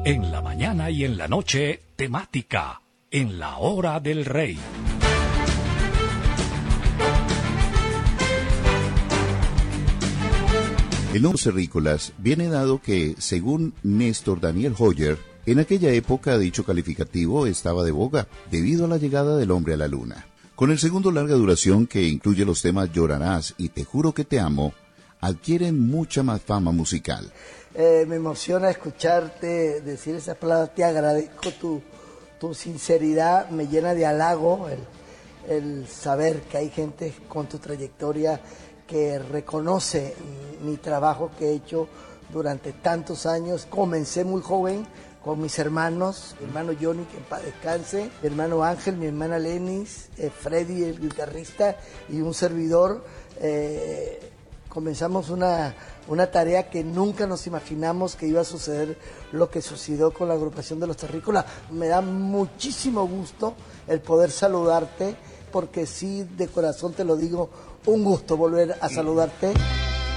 En la mañana y en la noche, temática, en la hora del rey. El nombre Cerrícolas viene dado que, según Néstor Daniel Hoyer, en aquella época dicho calificativo estaba de boga debido a la llegada del hombre a la luna. Con el segundo larga duración, que incluye los temas Llorarás y Te juro que te amo, adquieren mucha más fama musical. Me emociona escucharte decir esas palabras, te agradezco tu sinceridad, me llena de halago el saber que hay gente con tu trayectoria que reconoce mi trabajo que he hecho durante tantos años. Comencé muy joven con mis hermanos, mi hermano Johnny, que en paz descanse, mi hermano Ángel, mi hermana Lenis, Freddy, el guitarrista, y un servidor. Comenzamos una tarea que nunca nos imaginamos que iba a suceder, lo que sucedió con la agrupación de los Terrícolas. Me da muchísimo gusto el poder saludarte, porque sí, de corazón te lo digo, un gusto volver a saludarte.